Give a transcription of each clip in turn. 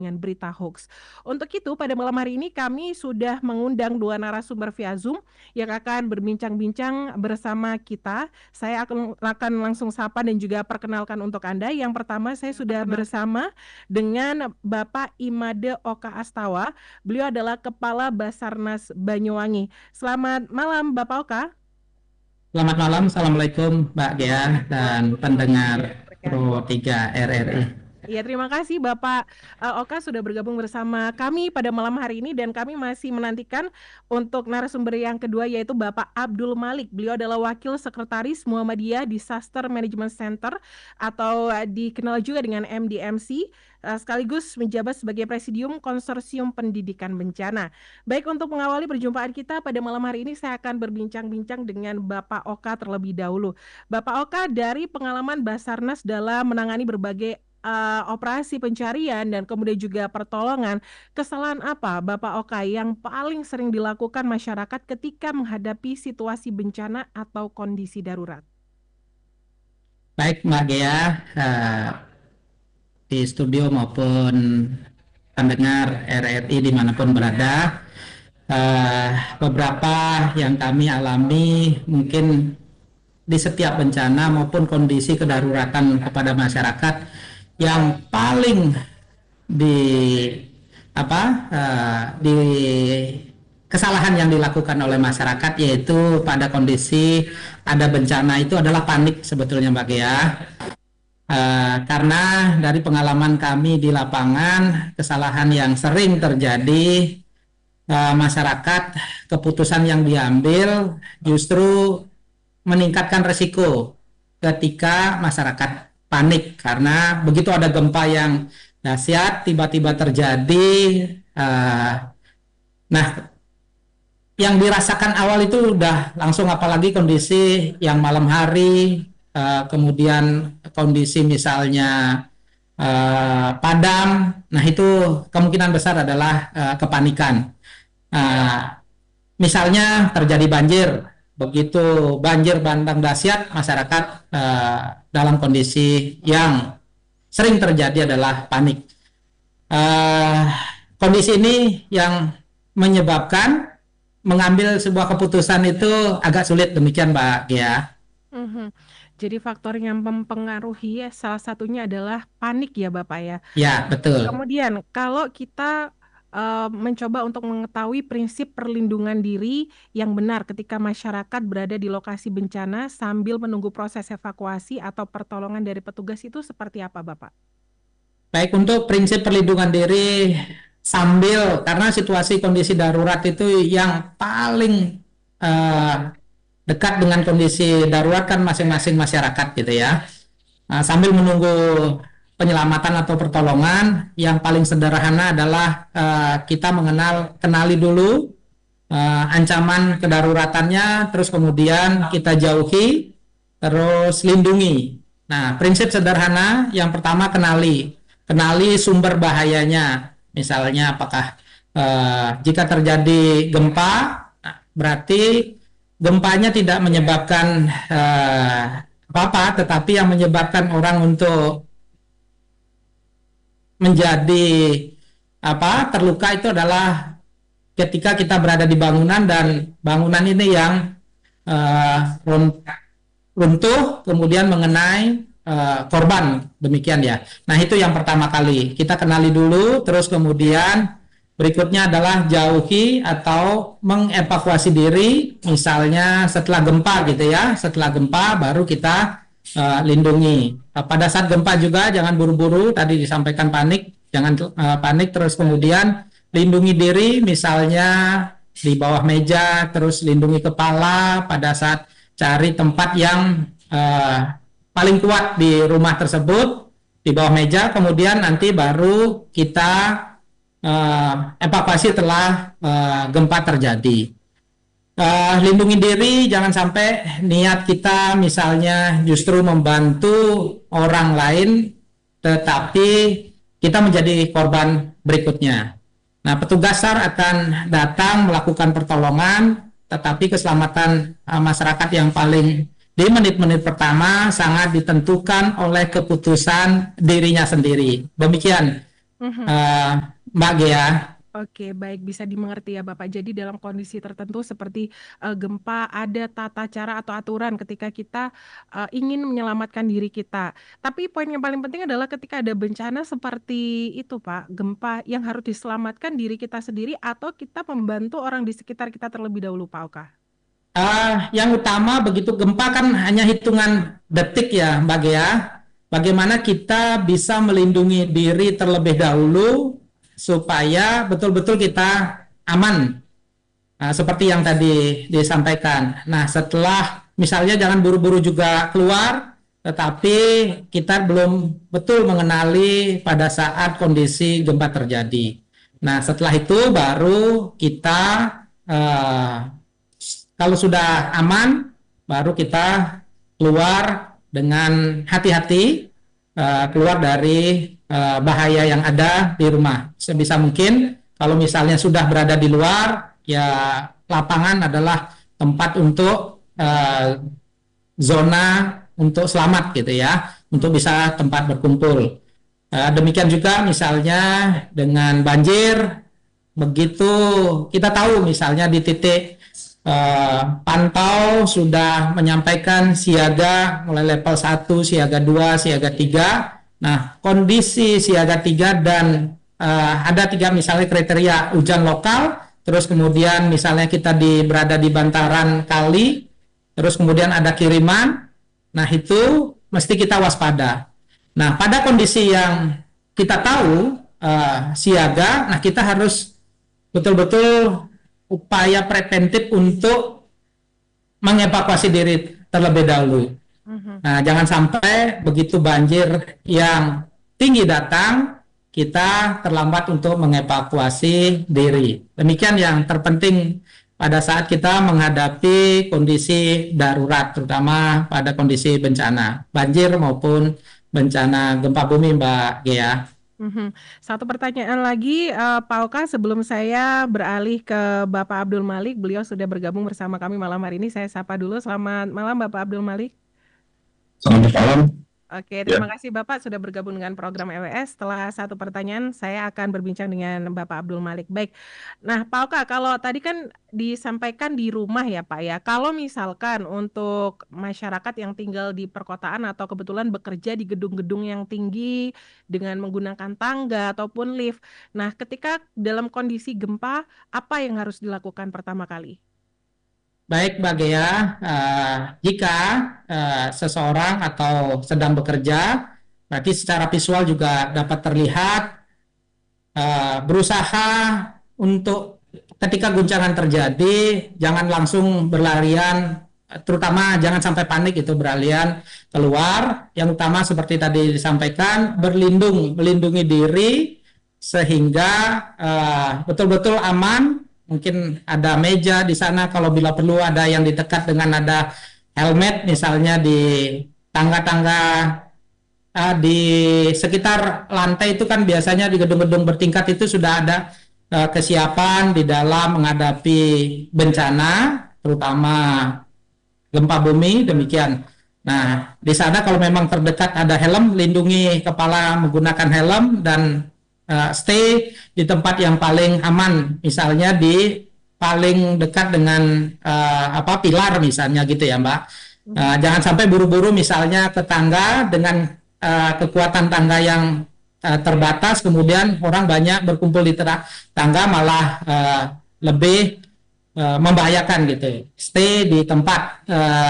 dengan berita hoax. Untuk itu, pada malam hari ini kami sudah mengundang 2 narasumber via Zoom yang akan berbincang-bincang bersama kita. Saya akan langsung sapa dan juga perkenalkan untuk Anda. Yang pertama, saya sudah bersama dengan Bapak Imade Oka Astawa. Beliau adalah Kepala Basarnas Banyuwangi. Selamat malam, Bapak Oka. Selamat malam, Assalamualaikum Mbak Gea dan pendengar Pro 3 RRI. Ya, terima kasih Bapak Oka sudah bergabung bersama kami pada malam hari ini dan kami masih menantikan untuk narasumber yang kedua yaitu Bapak Abdul Malik. Beliau adalah Wakil Sekretaris Muhammadiyah Disaster Management Center atau dikenal juga dengan MDMC, sekaligus menjabat sebagai Presidium Konsorsium Pendidikan Bencana. Baik, untuk mengawali perjumpaan kita pada malam hari ini saya akan berbincang-bincang dengan Bapak Oka terlebih dahulu. Bapak Oka, dari pengalaman Basarnas dalam menangani berbagai operasi pencarian dan kemudian juga pertolongan, kesalahan apa Bapak Oka yang paling sering dilakukan masyarakat ketika menghadapi situasi bencana atau kondisi darurat? Baik Mbak Gea, di studio maupun pendengar RRI dimanapun berada, beberapa yang kami alami mungkin di setiap bencana maupun kondisi kedaruratan kepada masyarakat yang paling di di kesalahan yang dilakukan oleh masyarakat yaitu pada kondisi ada bencana itu adalah panik sebetulnya Mbak Gea. Karena dari pengalaman kami di lapangan, kesalahan yang sering terjadi, masyarakat, keputusan yang diambil justru meningkatkan resiko ketika masyarakat panik karena begitu ada gempa yang dahsyat tiba-tiba terjadi. Nah, yang dirasakan awal itu udah langsung, apalagi kondisi yang malam hari, kemudian kondisi misalnya padam. Nah, itu kemungkinan besar adalah kepanikan. Misalnya terjadi banjir, begitu banjir bandang dahsyat, masyarakat dalam kondisi yang sering terjadi adalah panik. Kondisi ini yang menyebabkan mengambil sebuah keputusan itu agak sulit, demikian Mbak Gia. Jadi faktor yang mempengaruhi salah satunya adalah panik ya Bapak ya. Ya, betul. Kemudian kalau kita mencoba untuk mengetahui prinsip perlindungan diri yang benar ketika masyarakat berada di lokasi bencana sambil menunggu proses evakuasi atau pertolongan dari petugas itu seperti apa Bapak? Baik, untuk prinsip perlindungan diri sambil, karena situasi kondisi darurat itu yang paling dekat dengan kondisi darurat kan masing-masing masyarakat gitu ya. Sambil menunggu penyelamatan atau pertolongan, yang paling sederhana adalah kita kenali dulu ancaman kedaruratannya, terus kemudian kita jauhi, terus lindungi. Nah, prinsip sederhana yang pertama, kenali sumber bahayanya. Misalnya apakah jika terjadi gempa, berarti gempanya tidak menyebabkan apa-apa, tetapi yang menyebabkan orang untuk menjadi terluka itu adalah ketika kita berada di bangunan dan bangunan ini yang runtuh kemudian mengenai korban, demikian ya. Nah, itu yang pertama kali kita kenali dulu, terus kemudian berikutnya adalah jauhi atau mengevakuasi diri, misalnya setelah gempa gitu ya. Setelah gempa baru kita lindungi. Pada saat gempa juga jangan buru-buru, tadi disampaikan panik, jangan panik, terus kemudian lindungi diri, misalnya di bawah meja, terus lindungi kepala pada saat cari tempat yang paling kuat di rumah tersebut, di bawah meja, kemudian nanti baru kita evakuasi setelah gempa terjadi. Lindungi diri, jangan sampai niat kita misalnya justru membantu orang lain, tetapi kita menjadi korban berikutnya. Nah, petugas SAR akan datang melakukan pertolongan, tetapi keselamatan masyarakat yang paling di menit-menit pertama sangat ditentukan oleh keputusan dirinya sendiri. Demikian Mhm. eh, Mbak Gea. Oke, baik, bisa dimengerti ya Bapak. Jadi dalam kondisi tertentu seperti gempa, ada tata cara atau aturan ketika kita ingin menyelamatkan diri kita. Tapi poin yang paling penting adalah ketika ada bencana seperti itu Pak, gempa yang harus diselamatkan diri kita sendiri atau kita membantu orang di sekitar kita terlebih dahulu Pak Oka. Yang utama begitu gempa kan hanya hitungan detik ya, Mbak Gea. Bagaimana kita bisa melindungi diri terlebih dahulu supaya betul-betul kita aman. Nah, seperti yang tadi disampaikan. Nah, setelah misalnya jangan buru-buru juga keluar, tetapi kita belum betul mengenali pada saat kondisi gempa terjadi. Nah, setelah itu baru kita eh, kalau sudah aman, baru kita keluar dengan hati-hati, keluar dari bahaya yang ada di rumah. Sebisa mungkin, kalau misalnya sudah berada di luar, ya lapangan adalah tempat untuk zona untuk selamat gitu ya, untuk bisa tempat berkumpul. Demikian juga misalnya dengan banjir, begitu kita tahu misalnya di titik pantau sudah menyampaikan siaga mulai level 1, siaga 2, siaga 3. Nah, kondisi siaga 3 dan ada 3 misalnya kriteria hujan lokal, terus kemudian misalnya kita berada di bantaran kali, terus kemudian ada kiriman. Nah, itu mesti kita waspada. Nah, pada kondisi yang kita tahu siaga, nah kita harus betul-betul upaya preventif untuk mengevakuasi diri terlebih dahulu. Nah, jangan sampai begitu banjir yang tinggi datang, kita terlambat untuk mengevakuasi diri. Demikian yang terpenting pada saat kita menghadapi kondisi darurat, terutama pada kondisi bencana, banjir maupun bencana gempa bumi, Mbak Gea. Satu pertanyaan lagi, Pak Oka, sebelum saya beralih ke Bapak Abdul Malik, beliau sudah bergabung bersama kami malam hari ini. Saya sapa dulu. Selamat malam, Bapak Abdul Malik. Selamat malam. Oke, terima kasih Bapak sudah bergabung dengan program EWS. Setelah satu pertanyaan, saya akan berbincang dengan Bapak Abdul Malik. Baik, nah Pak Oka, kalau tadi kan disampaikan di rumah ya Pak ya, kalau misalkan untuk masyarakat yang tinggal di perkotaan atau kebetulan bekerja di gedung-gedung yang tinggi dengan menggunakan tangga ataupun lift, nah ketika dalam kondisi gempa, apa yang harus dilakukan pertama kali? Baik, Mbak Gea, jika seseorang atau sedang bekerja, berarti secara visual juga dapat terlihat berusaha untuk ketika guncangan terjadi, jangan langsung berlarian, terutama jangan sampai panik itu berlarian keluar. Yang utama seperti tadi disampaikan, melindungi diri sehingga betul-betul aman. Mungkin ada meja di sana, kalau bila perlu ada yang di dekat dengan ada helmet, misalnya di tangga-tangga di sekitar lantai itu kan biasanya di gedung-gedung bertingkat itu sudah ada kesiapan di dalam menghadapi bencana, terutama gempa bumi, demikian. Nah, di sana kalau memang terdekat ada helm, lindungi kepala menggunakan helm dan stay di tempat yang paling aman, misalnya di paling dekat dengan pilar misalnya gitu ya Mbak. Jangan sampai buru-buru misalnya ke tangga dengan kekuatan tangga yang terbatas, kemudian orang banyak berkumpul di tangga malah lebih membahayakan gitu. Stay di tempat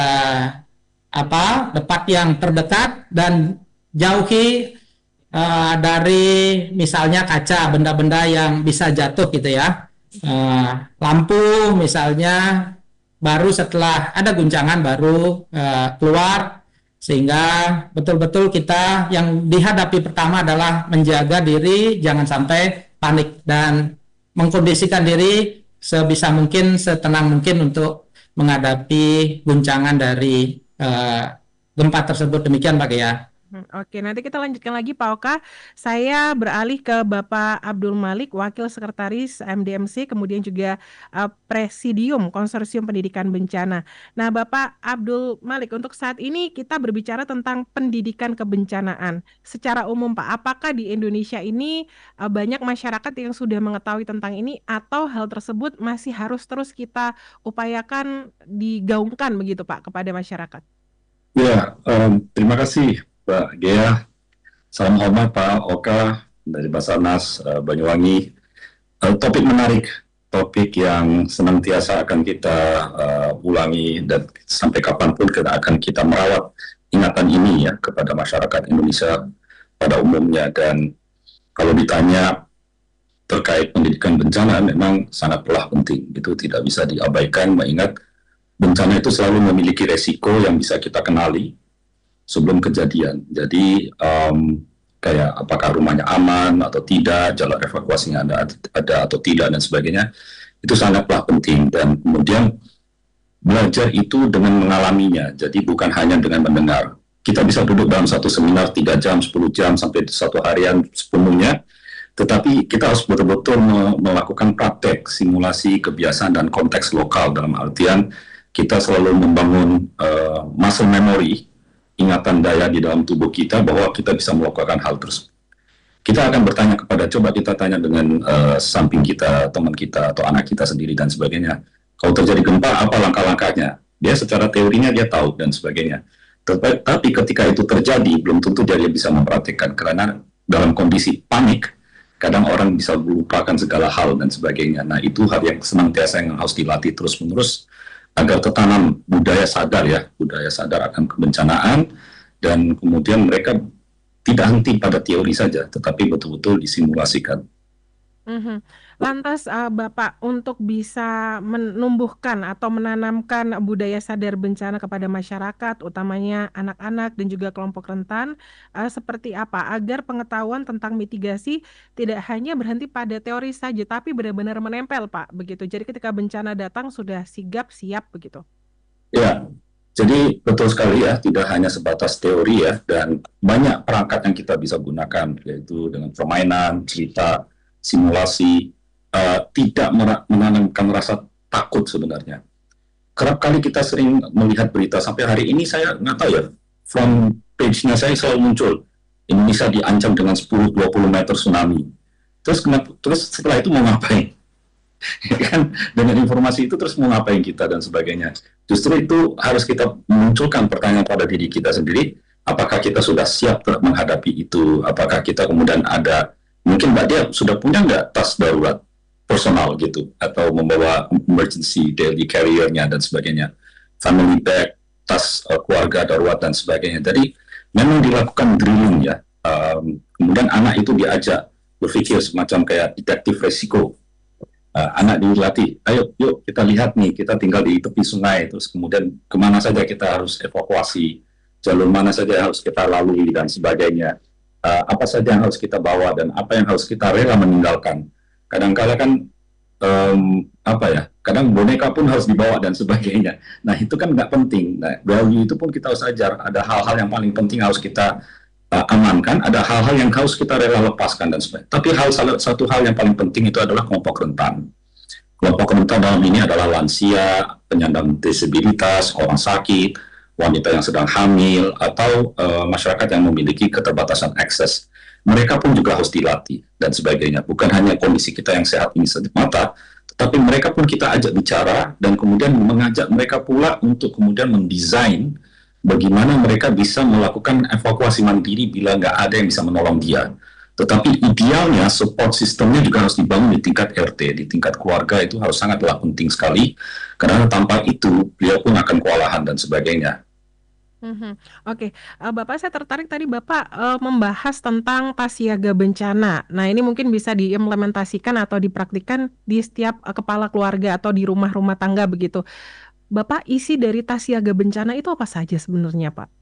tempat yang terdekat dan jauhi dari misalnya kaca, benda-benda yang bisa jatuh gitu ya, lampu misalnya, baru setelah ada guncangan baru keluar, sehingga betul-betul kita yang dihadapi pertama adalah menjaga diri jangan sampai panik dan mengkondisikan diri sebisa mungkin, setenang mungkin untuk menghadapi guncangan dari gempa tersebut. Demikian Pak Gea. Oke, nanti kita lanjutkan lagi Pak Oka. Saya beralih ke Bapak Abdul Malik, Wakil Sekretaris MDMC, kemudian juga Presidium Konsorsium Pendidikan Bencana. Nah, Bapak Abdul Malik, untuk saat ini kita berbicara tentang pendidikan kebencanaan. Secara umum Pak, apakah di Indonesia ini banyak masyarakat yang sudah mengetahui tentang ini atau hal tersebut masih harus terus kita upayakan digaungkan begitu Pak kepada masyarakat? Ya, terima kasih Pak Gea. Salam hormat Pak Oka dari Basarnas Banyuwangi. Topik menarik, topik yang senantiasa akan kita ulangi dan sampai kapanpun kita akan kita merawat ingatan ini ya kepada masyarakat Indonesia pada umumnya. Dan kalau ditanya terkait pendidikan bencana memang sangatlah penting, itu tidak bisa diabaikan, mengingat bencana itu selalu memiliki resiko yang bisa kita kenali sebelum kejadian. Jadi kayak apakah rumahnya aman atau tidak, jalan evakuasinya ada atau tidak dan sebagainya, itu sangatlah penting. Dan kemudian belajar itu dengan mengalaminya, jadi bukan hanya dengan mendengar. Kita bisa duduk dalam satu seminar 3 jam, 10 jam, sampai 1 harian sepenuhnya, tetapi kita harus betul-betul melakukan praktek, simulasi, kebiasaan, dan konteks lokal, dalam artian kita selalu membangun muscle memory, ingatan daya di dalam tubuh kita bahwa kita bisa melakukan hal tersebut. Kita akan bertanya coba kita tanya dengan samping kita, teman kita, atau anak kita sendiri, dan sebagainya. Kalau terjadi gempa, apa langkah-langkahnya? Dia secara teorinya dia tahu, dan sebagainya. Tapi ketika itu terjadi, belum tentu dia bisa mempraktikkan, karena dalam kondisi panik, kadang orang bisa melupakan segala hal, dan sebagainya. Nah, itu hal yang senantiasa yang harus dilatih terus-menerus, agar tertanam budaya sadar akan kebencanaan, dan kemudian mereka tidak henti pada teori saja, tetapi betul-betul disimulasikan. Lantas Bapak untuk bisa menumbuhkan atau menanamkan budaya sadar bencana kepada masyarakat, utamanya anak-anak dan juga kelompok rentan, seperti apa agar pengetahuan tentang mitigasi tidak hanya berhenti pada teori saja, tapi benar-benar menempel Pak, begitu. Jadi ketika bencana datang sudah sigap siap begitu. Ya, jadi betul sekali ya, tidak hanya sebatas teori ya, dan banyak perangkat yang kita bisa gunakan, yaitu dengan permainan, cerita, simulasi, tidak menanamkan rasa takut sebenarnya. Kerap kali kita sering melihat berita, sampai hari ini saya nggak tahu ya, front page-nya saya selalu muncul, Indonesia diancam dengan 10-20 meter tsunami. Terus setelah itu mau ngapain? Kan dengan informasi itu terus mau ngapain kita dan sebagainya. Justru itu harus kita munculkan pertanyaan pada diri kita sendiri, apakah kita sudah siap menghadapi itu, apakah kita kemudian ada, mungkin Mbak Dia sudah punya nggak tas darurat personal gitu, atau membawa emergency daily carrier-nya dan sebagainya, family bag, tas keluarga darurat dan sebagainya. Jadi memang dilakukan drilling ya, kemudian anak itu diajak berpikir semacam kayak detektif resiko. Anak dilatih, ayo yuk kita lihat nih, kita tinggal di tepi sungai, terus kemudian kemana saja kita harus evakuasi, jalur mana saja yang harus kita lalui dan sebagainya, apa saja yang harus kita bawa dan apa yang harus kita rela meninggalkan. Kadang-kala kan kadang boneka pun harus dibawa dan sebagainya. Nah itu kan nggak penting. Nah, value itu pun kita harus ajar, ada hal-hal yang paling penting harus kita amankan, ada hal-hal yang harus kita rela lepaskan dan sebagainya. Tapi satu hal yang paling penting itu adalah kelompok rentan. Kelompok rentan dalam ini adalah lansia, penyandang disabilitas, orang sakit, wanita yang sedang hamil, atau masyarakat yang memiliki keterbatasan akses. Mereka pun juga harus dilatih dan sebagainya. Bukan hanya kondisi kita yang sehat ini semata, tetapi mereka pun kita ajak bicara dan kemudian mengajak mereka pula untuk kemudian mendesain bagaimana mereka bisa melakukan evakuasi mandiri bila nggak ada yang bisa menolong dia. Tetapi idealnya support sistemnya juga harus dibangun di tingkat RT, di tingkat keluarga, itu harus sangatlah penting sekali, karena tanpa itu beliau pun akan kewalahan dan sebagainya. Oke, Bapak, saya tertarik tadi Bapak membahas tentang tas siaga bencana. Nah ini mungkin bisa diimplementasikan atau dipraktikkan di setiap kepala keluarga atau di rumah-rumah tangga begitu. Bapak, isi dari tas siaga bencana itu apa saja sebenarnya, Pak?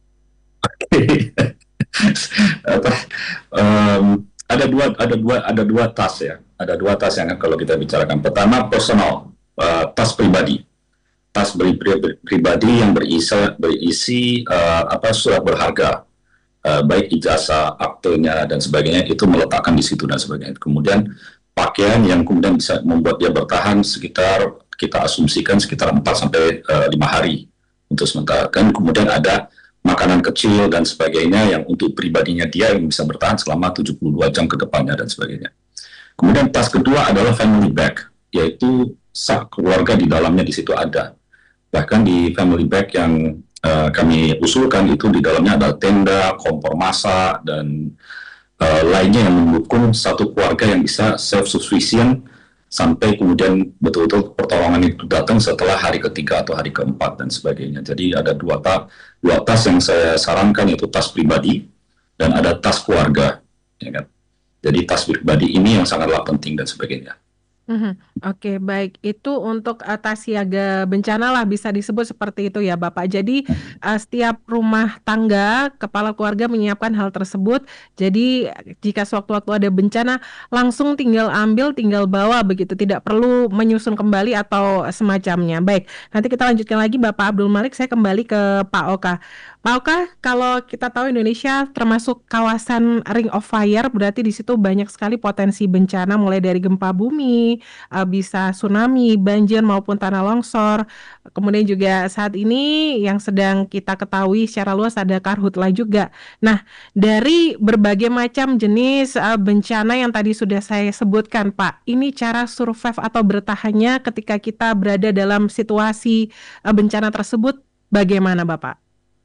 Ada dua tas ya. Ada dua tas yang kalau kita bicarakan. Pertama, personal, tas pribadi. Tas pribadi yang berisi surat berharga. baik ijazah, aktenya dan sebagainya itu meletakkan di situ dan sebagainya. Kemudian pakaian yang kemudian bisa membuat dia bertahan sekitar, kita asumsikan sekitar 4 sampai 5 hari untuk sementara. Kan kemudian ada makanan kecil dan sebagainya yang untuk pribadinya dia yang bisa bertahan selama 72 jam ke depannya dan sebagainya. Kemudian tas kedua adalah family bag, yaitu sak keluarga di dalamnya di situ ada. Bahkan di family bag yang kami usulkan itu di dalamnya ada tenda, kompor masak, dan lainnya yang mendukung satu keluarga yang bisa self-sufficient sampai kemudian betul-betul pertolongan itu datang setelah hari ketiga atau hari keempat dan sebagainya. Jadi ada dua tas yang saya sarankan, yaitu tas pribadi dan ada tas keluarga. Ya kan? Jadi tas pribadi ini yang sangatlah penting dan sebagainya. Oke, baik. Itu untuk tas siaga bencana lah bisa disebut seperti itu ya, Bapak. Jadi setiap rumah tangga, kepala keluarga menyiapkan hal tersebut. Jadi jika sewaktu-waktu ada bencana, langsung tinggal ambil, tinggal bawa begitu. Tidak perlu menyusun kembali atau semacamnya. Baik, nanti kita lanjutkan lagi Bapak Abdul Malik. Saya kembali ke Pak Oka. Pak Oka, kalau kita tahu Indonesia termasuk kawasan Ring of Fire, berarti di situ banyak sekali potensi bencana, mulai dari gempa bumi, bisa tsunami, banjir maupun tanah longsor. Kemudian juga saat ini yang sedang kita ketahui secara luas ada karhutla juga. Nah, dari berbagai macam jenis bencana yang tadi sudah saya sebutkan, Pak, ini cara survive atau bertahannya ketika kita berada dalam situasi bencana tersebut bagaimana, Bapak?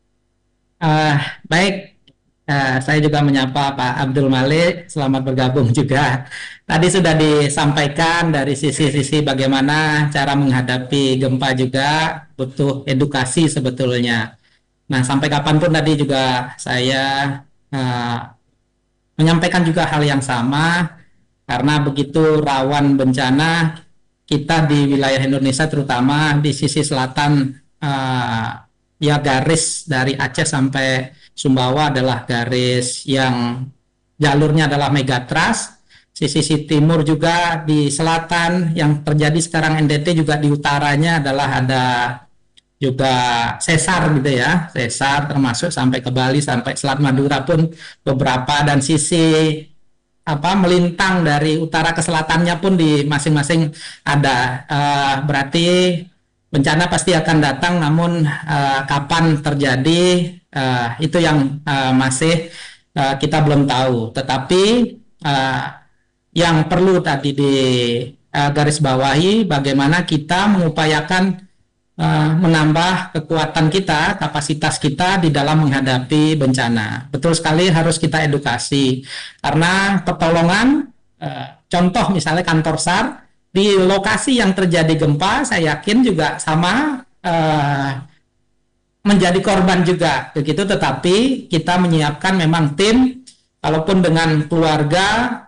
Baik, saya juga menyapa Pak Abdul Malik, selamat bergabung juga. Tadi sudah disampaikan dari sisi-sisi bagaimana cara menghadapi gempa juga butuh edukasi sebetulnya. Nah, sampai kapanpun tadi juga saya menyampaikan juga hal yang sama, karena begitu rawan bencana, kita di wilayah Indonesia terutama di sisi selatan, ya garis dari Aceh sampai Sumbawa adalah garis yang jalurnya adalah megatrust. Sisi timur juga di selatan yang terjadi sekarang NDT, juga di utaranya adalah ada juga sesar gitu ya, sesar termasuk sampai ke Bali, sampai Selat Madura pun beberapa, dan sisi melintang dari utara ke selatannya pun di masing-masing ada. Berarti bencana pasti akan datang, namun kapan terjadi itu yang masih kita belum tahu. Tetapi yang perlu tadi di garis bawahi, bagaimana kita mengupayakan menambah kekuatan kita, kapasitas kita di dalam menghadapi bencana. Betul sekali, harus kita edukasi, karena pertolongan, contoh misalnya kantor SAR, di lokasi yang terjadi gempa, saya yakin juga sama menjadi korban juga begitu. Tetapi kita menyiapkan memang tim, walaupun dengan keluarga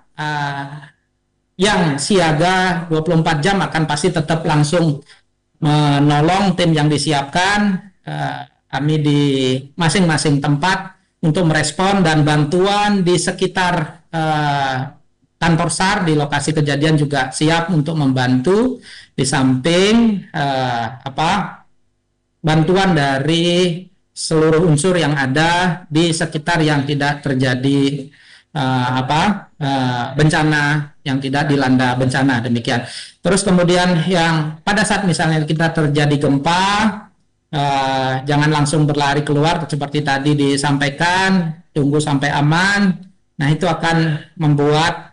yang siaga 24 jam akan pasti tetap langsung menolong tim yang disiapkan. Kami di masing-masing tempat untuk merespon dan bantuan di sekitar kantor SAR di lokasi kejadian juga siap untuk membantu, di samping bantuan dari seluruh unsur yang ada di sekitar yang tidak terjadi bencana, yang tidak dilanda bencana, demikian. Terus kemudian yang pada saat misalnya kita terjadi gempa, jangan langsung berlari keluar seperti tadi disampaikan, tunggu sampai aman. Nah, itu akan membuat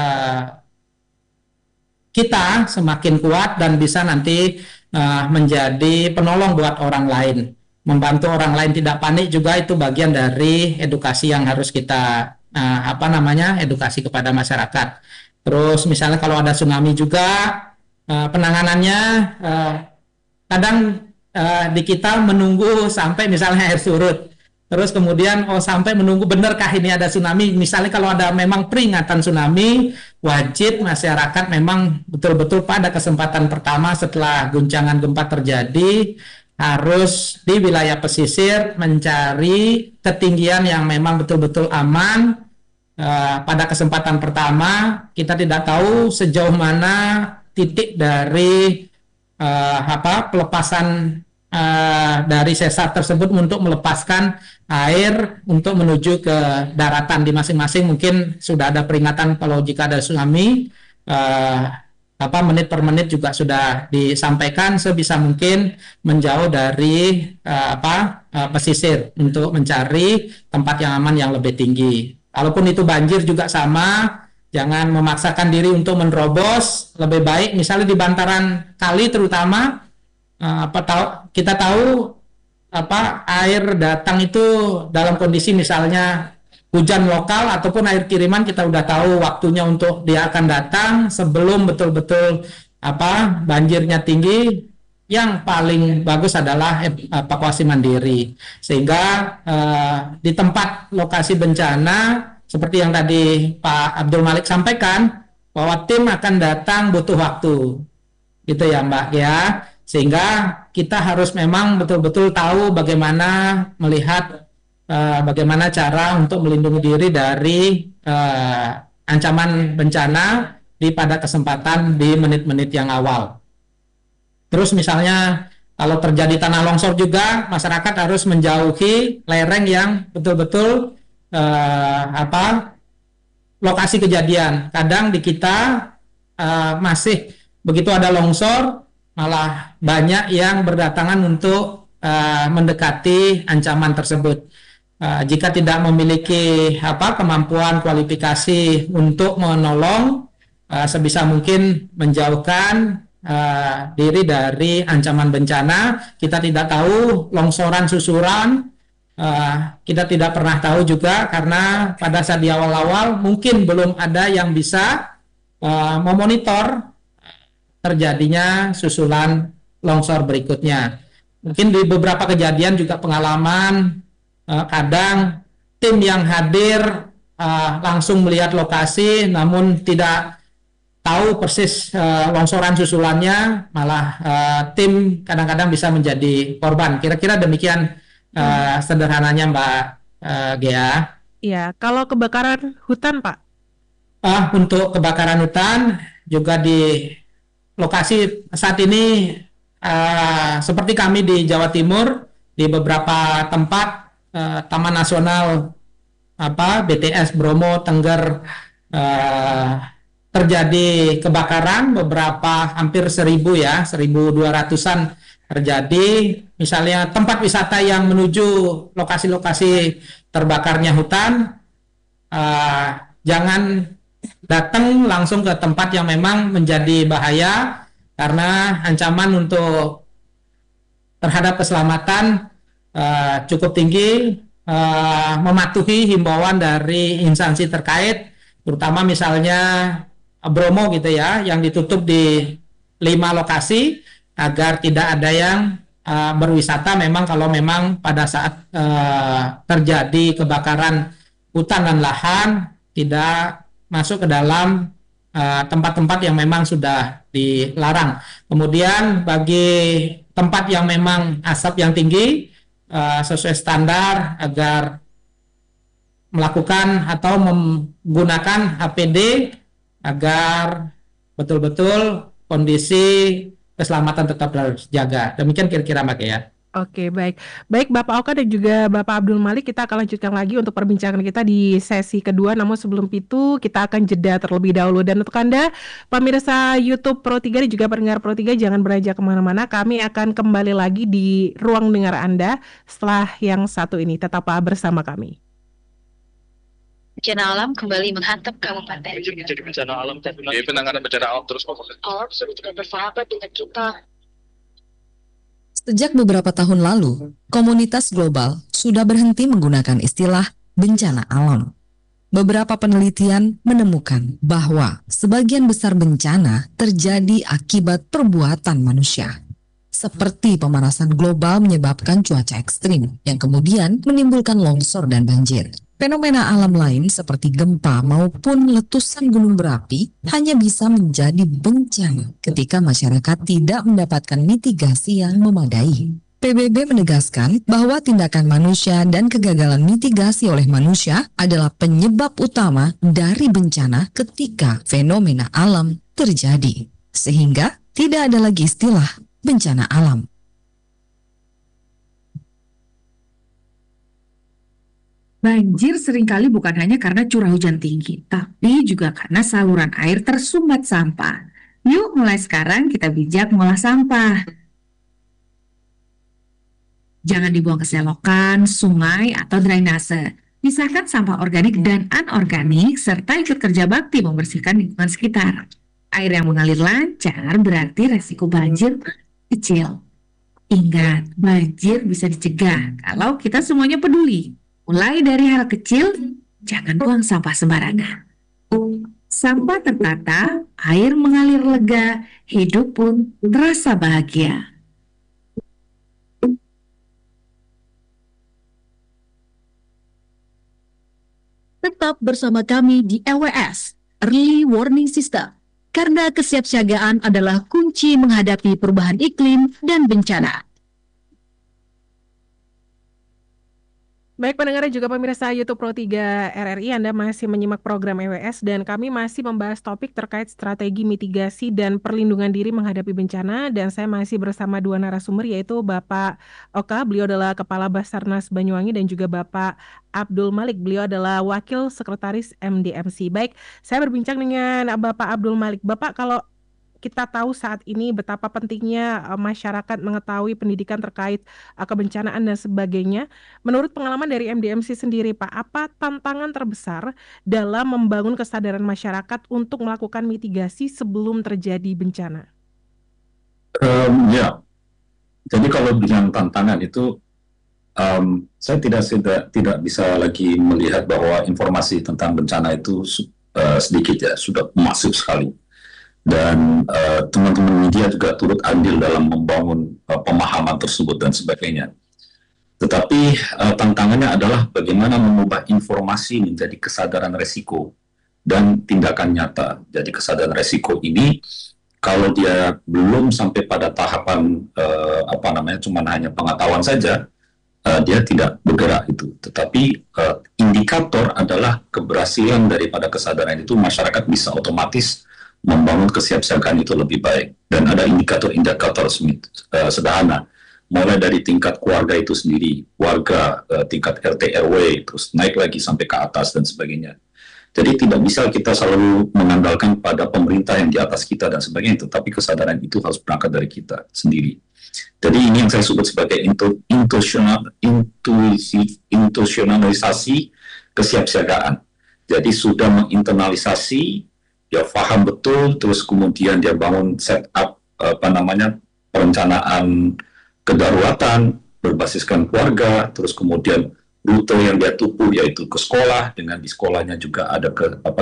kita semakin kuat dan bisa nanti menjadi penolong buat orang lain. Membantu orang lain tidak panik juga itu bagian dari edukasi yang harus kita edukasi kepada masyarakat. Terus misalnya kalau ada tsunami juga, penanganannya kadang di kita menunggu sampai misalnya air surut. Terus kemudian sampai menunggu benarkah ini ada tsunami. Misalnya kalau ada memang peringatan tsunami, wajib masyarakat memang betul-betul pada kesempatan pertama setelah guncangan gempa terjadi harus di wilayah pesisir mencari ketinggian yang memang betul-betul aman. Pada kesempatan pertama kita tidak tahu sejauh mana titik dari pelepasan dari sesar tersebut untuk melepaskan air untuk menuju ke daratan. Di masing-masing mungkin sudah ada peringatan kalau jika ada tsunami, menit per menit juga sudah disampaikan sebisa mungkin menjauh dari pesisir untuk mencari tempat yang aman yang lebih tinggi. Kalaupun itu banjir juga sama, jangan memaksakan diri untuk menerobos. Lebih baik misalnya di bantaran kali terutama, kita tahu air datang itu dalam kondisi misalnya hujan lokal ataupun air kiriman, kita udah tahu waktunya untuk dia akan datang sebelum betul-betul banjirnya tinggi. Yang paling bagus adalah evakuasi mandiri, sehingga di tempat lokasi bencana seperti yang tadi Pak Abdul Malik sampaikan, bahwa tim akan datang butuh waktu, gitu ya Mbak ya. Sehingga kita harus memang betul-betul tahu bagaimana melihat bagaimana cara untuk melindungi diri dari ancaman bencana pada kesempatan di menit-menit yang awal. Terus misalnya kalau terjadi tanah longsor juga, masyarakat harus menjauhi lereng yang betul-betul lokasi kejadian. Kadang di kita masih begitu ada longsor, malah banyak yang berdatangan untuk mendekati ancaman tersebut. Jika tidak memiliki kemampuan kualifikasi untuk menolong, sebisa mungkin menjauhkan diri dari ancaman bencana. Kita tidak tahu longsoran susuran, kita tidak pernah tahu juga, karena pada saat di awal-awal mungkin belum ada yang bisa memonitor terjadinya susulan longsor berikutnya. Mungkin di beberapa kejadian juga pengalaman, kadang tim yang hadir langsung melihat lokasi namun tidak tahu persis longsoran susulannya, malah tim kadang-kadang bisa menjadi korban. Kira-kira demikian sederhananya Mbak Gea. Iya, kalau kebakaran hutan Pak? Untuk kebakaran hutan juga di lokasi saat ini seperti kami di Jawa Timur, di beberapa tempat Taman Nasional BTS Bromo Tengger terjadi kebakaran, beberapa hampir 1.200-an terjadi. Misalnya tempat wisata yang menuju lokasi-lokasi terbakarnya hutan, jangan datang langsung ke tempat yang memang menjadi bahaya, karena ancaman untuk terhadap keselamatan cukup tinggi. Mematuhi himbauan dari instansi terkait, terutama misalnya Bromo gitu ya, yang ditutup di 5 lokasi agar tidak ada yang berwisata. Memang kalau memang pada saat terjadi kebakaran hutan dan lahan, tidak masuk ke dalam tempat-tempat yang memang sudah dilarang. Kemudian bagi tempat yang memang asap yang tinggi, sesuai standar agar melakukan atau menggunakan APD agar betul-betul kondisi keselamatan tetap terjaga. Demikian kira-kira Mbak ya. Oke, baik. Baik Bapak Oka dan juga Bapak Abdul Malik, kita akan lanjutkan lagi untuk perbincangan kita di sesi kedua. Namun sebelum itu kita akan jeda terlebih dahulu. Dan untuk Anda pemirsa YouTube Pro 3 dan juga pendengar Pro 3, jangan beranjak kemana-mana. Kami akan kembali lagi di ruang dengar Anda setelah yang satu ini. Tetaplah bersama kami. Bencana alam kembali menghantam kabupaten. Jadi bencana alam, penanganan bencana alam terus alam sudah tidak bersahabat dengan kita. Sejak beberapa tahun lalu, komunitas global sudah berhenti menggunakan istilah bencana alam. Beberapa penelitian menemukan bahwa sebagian besar bencana terjadi akibat perbuatan manusia. Seperti pemanasan global menyebabkan cuaca ekstrim yang kemudian menimbulkan longsor dan banjir. Fenomena alam lain seperti gempa maupun letusan gunung berapi hanya bisa menjadi bencana ketika masyarakat tidak mendapatkan mitigasi yang memadai. PBB menegaskan bahwa tindakan manusia dan kegagalan mitigasi oleh manusia adalah penyebab utama dari bencana ketika fenomena alam terjadi. Sehingga tidak ada lagi istilah bencana alam. Banjir seringkali bukan hanya karena curah hujan tinggi, tapi juga karena saluran air tersumbat sampah. Yuk mulai sekarang kita bijak mengolah sampah. Jangan dibuang ke selokan, sungai, atau drainase. Pisahkan sampah organik dan anorganik, serta ikut kerja bakti membersihkan lingkungan sekitar. Air yang mengalir lancar berarti resiko banjir kecil. Ingat, banjir bisa dicegah kalau kita semuanya peduli. Mulai dari hal kecil, jangan buang sampah sembarangan. Sampah tertata, air mengalir lega, hidup pun terasa bahagia. Tetap bersama kami di EWS, Early Warning System, karena kesiapsiagaan adalah kunci menghadapi perubahan iklim dan bencana. Baik pendengar dan juga pemirsa YouTube Pro 3 RRI, Anda masih menyimak program EWS dan kami masih membahas topik terkait strategi mitigasi dan perlindungan diri menghadapi bencana, dan saya masih bersama dua narasumber yaitu Bapak Oka, beliau adalah Kepala Basarnas Banyuwangi, dan juga Bapak Abdul Malik, beliau adalah Wakil Sekretaris MDMC. Baik, saya berbincang dengan Bapak Abdul Malik. Bapak, kalau kita tahu saat ini betapa pentingnya masyarakat mengetahui pendidikan terkait kebencanaan dan sebagainya. Menurut pengalaman dari MDMC sendiri, Pak, apa tantangan terbesar dalam membangun kesadaran masyarakat untuk melakukan mitigasi sebelum terjadi bencana? Ya, jadi kalau bilang tantangan itu, saya tidak bisa lagi melihat bahwa informasi tentang bencana itu sedikit ya, sudah masif sekali. Dan teman-teman media juga turut andil dalam membangun pemahaman tersebut dan sebagainya. Tetapi tantangannya adalah bagaimana mengubah informasi menjadi kesadaran resiko dan tindakan nyata. Jadi kesadaran resiko ini, kalau dia belum sampai pada tahapan cuma hanya pengetahuan saja, dia tidak bergerak itu. Tetapi indikator adalah keberhasilan daripada kesadaran itu, masyarakat bisa otomatis membangun kesiapsiagaan itu lebih baik. Dan ada indikator-indikator sederhana, mulai dari tingkat keluarga itu sendiri, warga, tingkat RT RW, terus naik lagi sampai ke atas dan sebagainya. Jadi tidak bisa kita selalu mengandalkan pada pemerintah yang di atas kita dan sebagainya, tetapi kesadaran itu harus berangkat dari kita sendiri. Jadi ini yang saya sebut sebagai institusionalisasi kesiapsiagaan. Jadi sudah menginternalisasi, dia paham betul, terus kemudian dia bangun setup perencanaan kedaruratan berbasiskan keluarga, terus kemudian rute yang dia tubuh yaitu ke sekolah, dengan di sekolahnya juga ada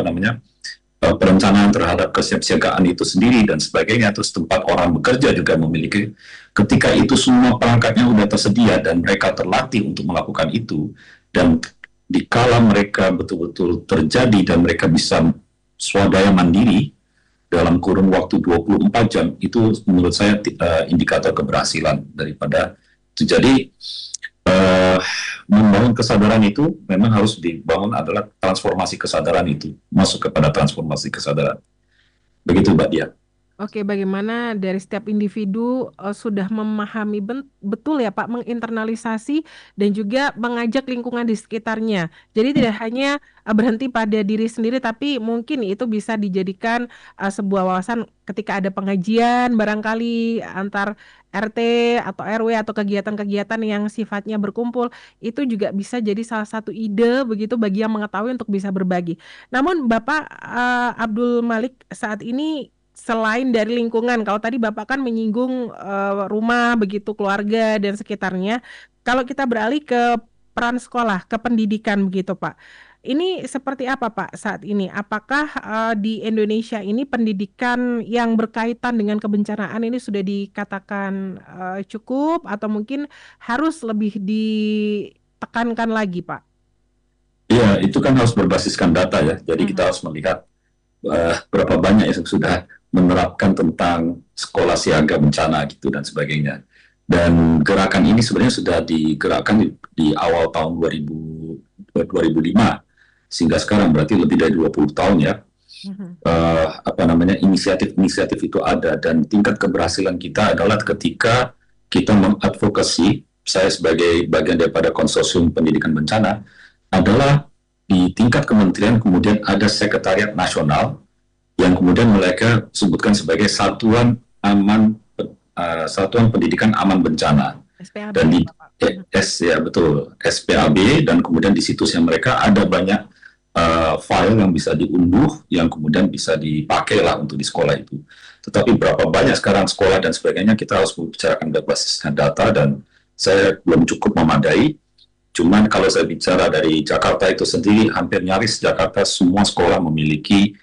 perencanaan terhadap kesiapsiagaan itu sendiri dan sebagainya. Terus tempat orang bekerja juga memiliki, ketika itu semua perangkatnya sudah tersedia dan mereka terlatih untuk melakukan itu, dan dikala mereka betul-betul terjadi dan mereka bisa swadaya mandiri dalam kurun waktu 24 jam, itu menurut saya indikator keberhasilan daripada itu. Jadi membangun kesadaran itu memang harus dibangun adalah transformasi kesadaran itu, masuk kepada transformasi kesadaran. Begitu Mbak Dia. Oke, bagaimana dari setiap individu sudah memahami betul ya Pak, menginternalisasi dan juga mengajak lingkungan di sekitarnya. Jadi tidak hanya berhenti pada diri sendiri, tapi mungkin itu bisa dijadikan sebuah wawasan ketika ada pengajian barangkali antar RT atau RW atau kegiatan-kegiatan yang sifatnya berkumpul, itu juga bisa jadi salah satu ide begitu bagi yang mengetahui untuk bisa berbagi. Namun Bapak Abdul Malik, saat ini selain dari lingkungan, kalau tadi Bapak kan menyinggung rumah begitu, keluarga dan sekitarnya, kalau kita beralih ke peran sekolah, ke pendidikan begitu Pak, ini seperti apa Pak saat ini? Apakah di Indonesia ini pendidikan yang berkaitan dengan kebencanaan ini sudah dikatakan cukup atau mungkin harus lebih ditekankan lagi Pak? Iya, itu kan harus berbasiskan data ya, jadi kita harus melihat berapa banyak yang sudah menerapkan tentang sekolah siaga bencana gitu dan sebagainya. Dan gerakan ini sebenarnya sudah digerakkan di awal tahun 2005 sehingga sekarang berarti lebih dari 20 tahun ya. Inisiatif-inisiatif itu ada, dan tingkat keberhasilan kita adalah ketika kita mengadvokasi, saya sebagai bagian daripada konsorsium pendidikan bencana, adalah di tingkat kementerian kemudian ada sekretariat nasional yang kemudian mereka sebutkan sebagai Satuan Pendidikan Aman Bencana. SPAB, Dan di Bapak. ya betul, SPAB, dan kemudian di situsnya mereka ada banyak file yang bisa diunduh yang kemudian bisa dipakai lah untuk di sekolah itu. Tetapi berapa banyak sekarang sekolah dan sebagainya, kita harus membicarakan basis data, dan saya belum cukup memadai. Cuman kalau saya bicara dari Jakarta itu sendiri, hampir nyaris Jakarta semua sekolah memiliki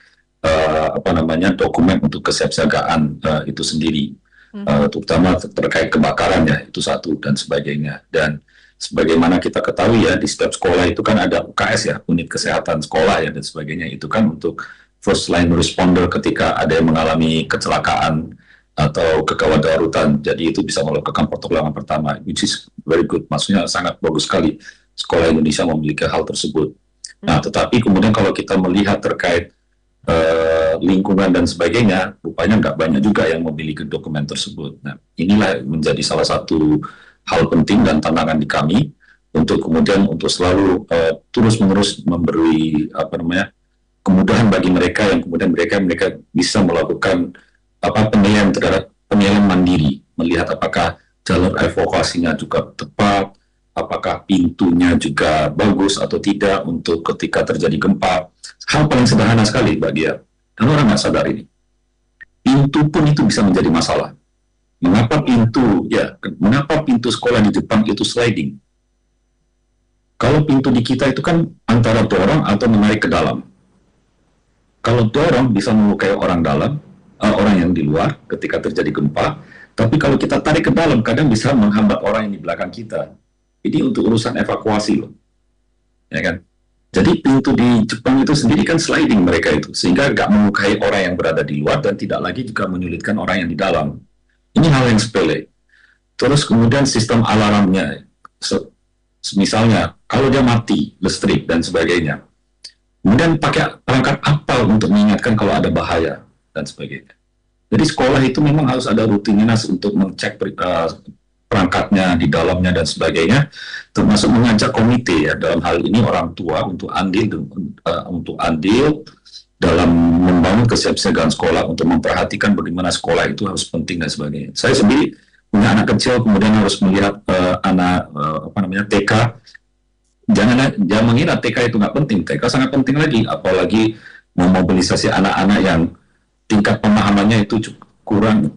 dokumen untuk kesiapsiagaan itu sendiri, terutama terkait kebakaran ya, itu satu dan sebagainya. Dan sebagaimana kita ketahui ya, di setiap sekolah itu kan ada UKS ya, unit kesehatan sekolah ya, dan sebagainya. Itu kan untuk first line responder ketika ada yang mengalami kecelakaan atau kegawat darurat. Jadi itu bisa melakukan pertolongan pertama, which is very good. Maksudnya sangat bagus sekali sekolah Indonesia memiliki hal tersebut. Nah, tetapi kemudian kalau kita melihat terkait lingkungan dan sebagainya, rupanya nggak banyak juga yang memiliki dokumen tersebut. Nah, inilah menjadi salah satu hal penting dan tantangan di kami untuk kemudian untuk selalu terus-menerus memberi kemudahan bagi mereka yang kemudian mereka bisa melakukan penilaian mandiri, melihat apakah jalur evakuasinya juga tepat, apakah pintunya juga bagus atau tidak untuk ketika terjadi gempa. Hal paling sederhana sekali, Mbak Dia. Dan orang nggak sadar ini. Pintu pun itu bisa menjadi masalah. Mengapa pintu sekolah di Jepang itu sliding? Kalau pintu di kita itu kan antara dorong atau menarik ke dalam. Kalau dorong bisa melukai orang dalam, orang yang di luar ketika terjadi gempa. Tapi kalau kita tarik ke dalam, kadang bisa menghambat orang yang di belakang kita. Ini untuk urusan evakuasi loh, ya kan? Jadi pintu di Jepang itu sendiri kan sliding mereka itu, sehingga nggak melukai orang yang berada di luar dan tidak lagi juga menyulitkan orang yang di dalam. Ini hal yang sepele. Terus kemudian sistem alarmnya, misalnya kalau dia mati listrik dan sebagainya, kemudian pakai perangkat apa untuk mengingatkan kalau ada bahaya dan sebagainya. Jadi sekolah itu memang harus ada rutinitas untuk mengecek perangkatnya di dalamnya dan sebagainya, termasuk mengajak komite ya, dalam hal ini orang tua untuk andil dalam membangun kesiapsiagaan sekolah, untuk memperhatikan bagaimana sekolah itu harus penting dan sebagainya. Saya sendiri punya anak kecil, kemudian harus melihat TK. Jangan mengira TK itu nggak penting. TK sangat penting lagi, apalagi memobilisasi anak-anak yang tingkat pemahamannya itu kurang,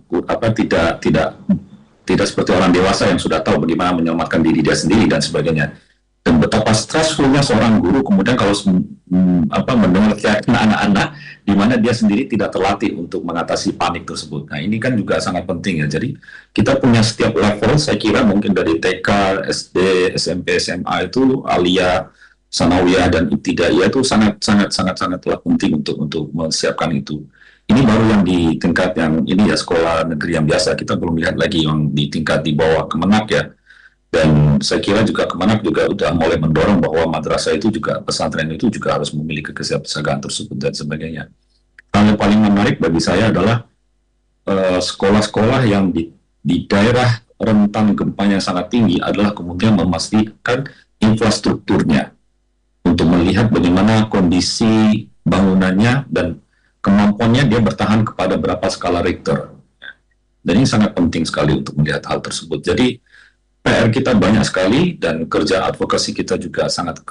tidak seperti orang dewasa yang sudah tahu bagaimana menyelamatkan diri dia sendiri dan sebagainya. Dan betapa stressfulnya seorang guru kemudian kalau mendengar teriakan anak-anak di mana dia sendiri tidak terlatih untuk mengatasi panik tersebut. Nah, ini kan juga sangat penting ya. Jadi kita punya setiap level, saya kira mungkin dari TK, SD, SMP, SMA itu, Aliyah, Sanawiyah dan Ibtidaiyah itu sangat penting untuk menyiapkan itu. Ini baru yang di tingkat yang ini ya, sekolah negeri yang biasa. Kita belum lihat lagi yang di tingkat di bawah Kemenak ya. Dan saya kira juga Kemenak juga udah mulai mendorong bahwa madrasah itu juga, pesantren itu juga harus memiliki kesiapsiagaan tersebut dan sebagainya. Hal yang paling menarik bagi saya adalah sekolah-sekolah yang di daerah rentan gempanya sangat tinggi adalah kemudian memastikan infrastrukturnya untuk melihat bagaimana kondisi bangunannya dan kemampuannya dia bertahan kepada berapa skala Richter. Dan ini sangat penting sekali untuk melihat hal tersebut. Jadi PR kita banyak sekali dan kerja advokasi kita juga sangat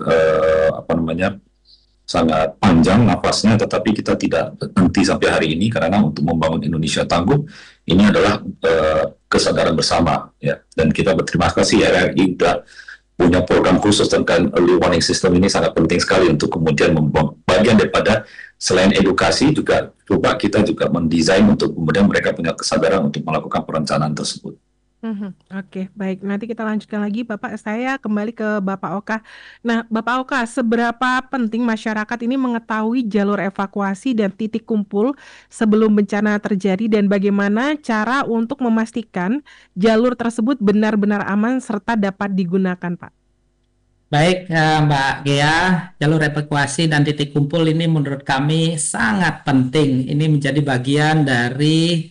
sangat panjang nafasnya, tetapi kita tidak berhenti sampai hari ini karena untuk membangun Indonesia tangguh ini adalah kesadaran bersama ya. Dan kita berterima kasih RRI sudah punya program khusus tentang early warning system. Ini sangat penting sekali untuk kemudian bagian daripada selain edukasi juga coba kita juga mendesain untuk kemudian mereka punya kesadaran untuk melakukan perencanaan tersebut. Oke, baik. Nanti kita lanjutkan lagi, Bapak. Saya kembali ke Bapak Oka. Nah, Bapak Oka, seberapa penting masyarakat ini mengetahui jalur evakuasi dan titik kumpul sebelum bencana terjadi, dan bagaimana cara untuk memastikan jalur tersebut benar-benar aman serta dapat digunakan, Pak? Baik, Mbak Gea, jalur evakuasi dan titik kumpul ini menurut kami sangat penting. Ini menjadi bagian dari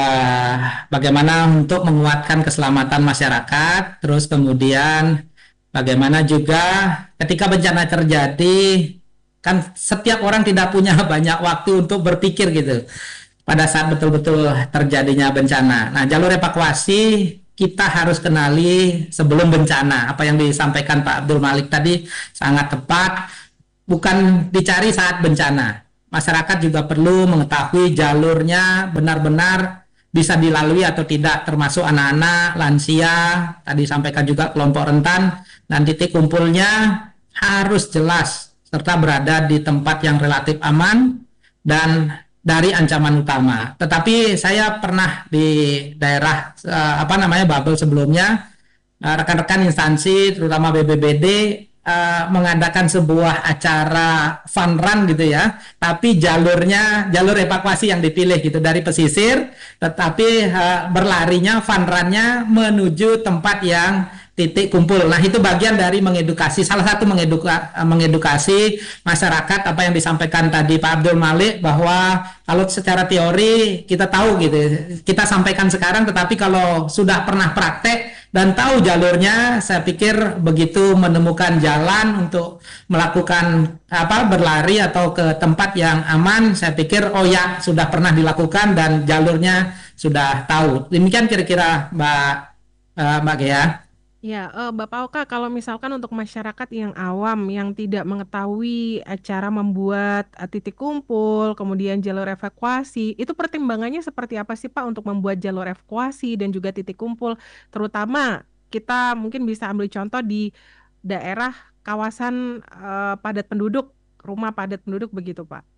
bagaimana untuk menguatkan keselamatan masyarakat, terus kemudian Bagaimana juga ketika bencana terjadi, kan setiap orang tidak punya banyak waktu untuk berpikir gitu pada saat betul-betul terjadinya bencana. Nah, jalur evakuasi kita harus kenali sebelum bencana. Apa yang disampaikan Pak Abdul Malik tadi sangat tepat, bukan dicari saat bencana. Masyarakat juga perlu mengetahui jalurnya benar-benar bisa dilalui atau tidak, termasuk anak-anak, lansia, tadi sampaikan juga kelompok rentan, dan titik kumpulnya harus jelas serta berada di tempat yang relatif aman dan dari ancaman utama. Tetapi saya pernah di daerah Babel sebelumnya, rekan-rekan instansi terutama BPBD mengadakan sebuah acara fun run gitu ya, tapi jalur evakuasi yang dipilih gitu dari pesisir, tetapi berlarinya fun run-nya menuju tempat yang titik kumpul. Nah, itu bagian dari mengedukasi, salah satu mengedukasi masyarakat apa yang disampaikan tadi Pak Abdul Malik, bahwa kalau secara teori kita tahu gitu, kita sampaikan sekarang, tetapi kalau sudah pernah praktek dan tahu jalurnya, saya pikir begitu menemukan jalan untuk melakukan berlari atau ke tempat yang aman, saya pikir oh ya sudah pernah dilakukan dan jalurnya sudah tahu. Demikian kira-kira Mbak Gea. Ya, Bapak Oka, kalau misalkan untuk masyarakat yang awam yang tidak mengetahui cara membuat titik kumpul, kemudian jalur evakuasi, itu pertimbangannya seperti apa sih Pak untuk membuat jalur evakuasi dan juga titik kumpul? Terutama kita mungkin bisa ambil contoh di daerah kawasan padat penduduk, rumah padat penduduk begitu Pak.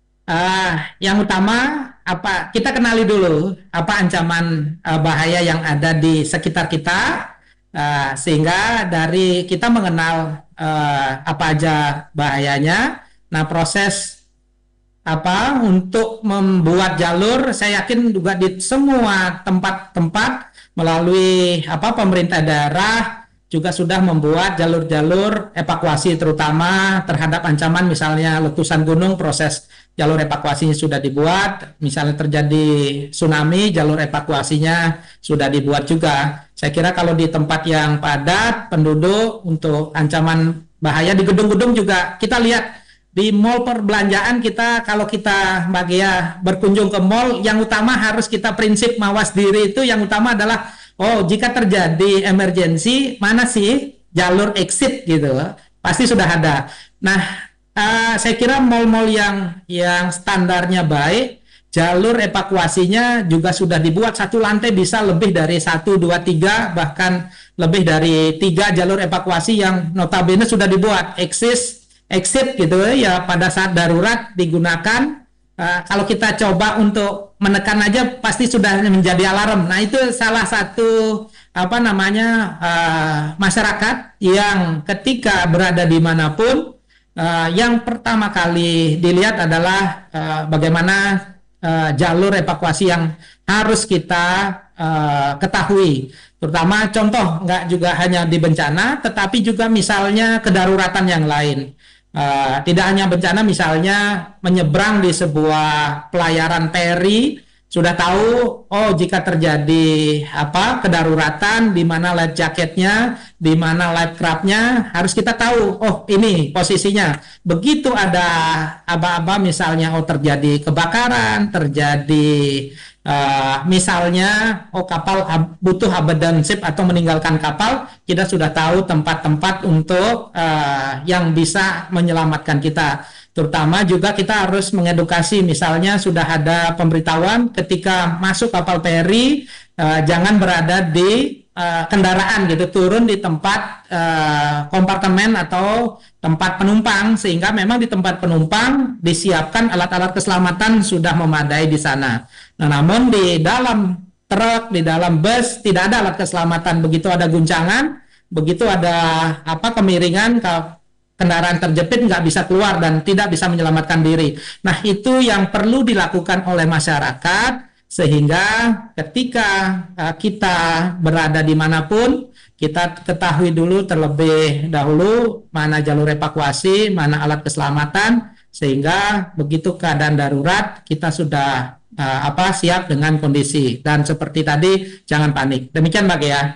Yang utama kita kenali dulu apa ancaman bahaya yang ada di sekitar kita. Sehingga dari kita mengenal apa aja bahayanya, nah proses untuk membuat jalur, saya yakin juga di semua tempat-tempat melalui pemerintah daerah juga sudah membuat jalur-jalur evakuasi, terutama terhadap ancaman misalnya letusan gunung, proses jalur evakuasinya sudah dibuat. Misalnya terjadi tsunami, jalur evakuasinya sudah dibuat juga. Saya kira kalau di tempat yang padat penduduk untuk ancaman bahaya, di gedung-gedung juga kita lihat di mall perbelanjaan kita, kalau kita Mbak Gea berkunjung ke mall, yang utama harus kita prinsip mawas diri itu yang utama adalah jika terjadi emergensi, mana sih jalur exit gitu, pasti sudah ada. Nah, saya kira mall-mall yang standarnya baik, jalur evakuasinya juga sudah dibuat, satu lantai bisa lebih dari 1, 2, 3, bahkan lebih dari 3 jalur evakuasi yang notabene sudah dibuat, exit gitu ya, pada saat darurat digunakan. Kalau kita coba untuk menekan aja pasti sudah menjadi alarm. Nah, itu salah satu masyarakat yang ketika berada dimanapun yang pertama kali dilihat adalah bagaimana jalur evakuasi yang harus kita ketahui. Terutama contoh, nggak juga hanya di bencana, tetapi juga misalnya kedaruratan yang lain. Tidak hanya bencana, misalnya menyeberang di sebuah pelayaran feri, sudah tahu jika terjadi kedaruratan, di mana life jacketnya, di mana life craft-nya, harus kita tahu ini posisinya. Begitu ada aba-aba misalnya terjadi kebakaran, terjadi misalnya kapal butuh abandon ship atau meninggalkan kapal, kita sudah tahu tempat-tempat untuk yang bisa menyelamatkan kita. Terutama juga kita harus mengedukasi, misalnya sudah ada pemberitahuan ketika masuk kapal feri, jangan berada di kendaraan gitu, turun di tempat kompartemen atau tempat penumpang, sehingga memang di tempat penumpang disiapkan alat-alat keselamatan sudah memadai di sana. Nah, namun di dalam truk, di dalam bus tidak ada alat keselamatan. Begitu ada guncangan, begitu ada kemiringan, kendaraan terjepit nggak bisa keluar dan tidak bisa menyelamatkan diri. Nah, itu yang perlu dilakukan oleh masyarakat, sehingga ketika kita berada dimanapun, kita ketahui dulu terlebih dahulu mana jalur evakuasi, mana alat keselamatan, sehingga begitu keadaan darurat kita sudah siap dengan kondisi. Dan seperti tadi, jangan panik. Demikian Mbak Gea.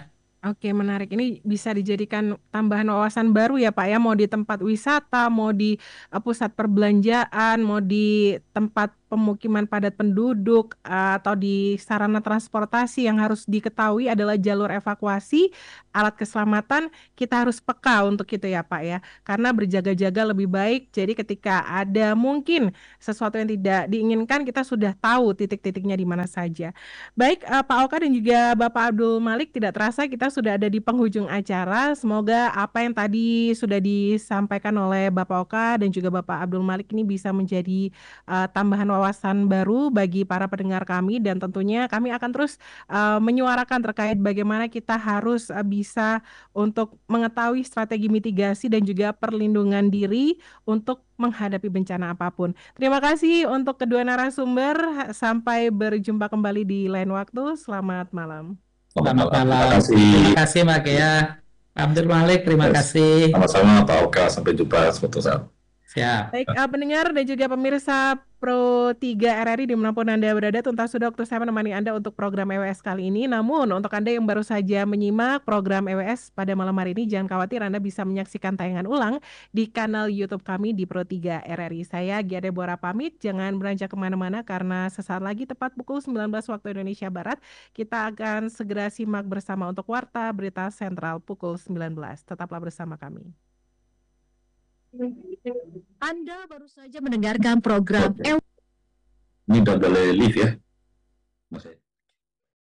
Oke, menarik. Ini bisa dijadikan tambahan wawasan baru ya Pak ya, mau di tempat wisata, mau di pusat perbelanjaan, mau di tempat pemukiman padat penduduk, atau di sarana transportasi yang harus diketahui adalah jalur evakuasi, alat keselamatan, kita harus peka untuk itu ya Pak ya. Karena berjaga-jaga lebih baik, jadi ketika ada mungkin sesuatu yang tidak diinginkan, kita sudah tahu titik-titiknya di mana saja. Baik, Pak Oka dan juga Bapak Abdul Malik, tidak terasa kita sudah ada di penghujung acara. Semoga apa yang tadi sudah disampaikan oleh Bapak Oka dan juga Bapak Abdul Malik ini bisa menjadi tambahan wawasan baru bagi para pendengar kami, dan tentunya kami akan terus menyuarakan terkait bagaimana kita harus bisa untuk mengetahui strategi mitigasi dan juga perlindungan diri untuk menghadapi bencana apapun. Terima kasih untuk kedua narasumber. Sampai berjumpa kembali di lain waktu. Selamat malam. Selamat Terima malam. kasih. Terima kasih Mbak Gea. Abdul Malik, terima kasih. Sama-sama Pak Oka, sampai jumpa suatu saat. Siap. Baik, pendengar dan juga pemirsa Pro 3 RRI dimanapun Anda berada, tuntas sudah waktu saya menemani Anda untuk program EWS kali ini. Namun untuk Anda yang baru saja menyimak program EWS pada malam hari ini, jangan khawatir, Anda bisa menyaksikan tayangan ulang di kanal YouTube kami di Pro 3 RRI. Saya Gia Deborah pamit, jangan beranjak kemana-mana karena sesaat lagi tepat pukul 19 waktu Indonesia Barat, kita akan segera simak bersama untuk Warta Berita Sentral pukul 19. Tetaplah bersama kami. Anda baru saja mendengarkan program Ini udah boleh live ya?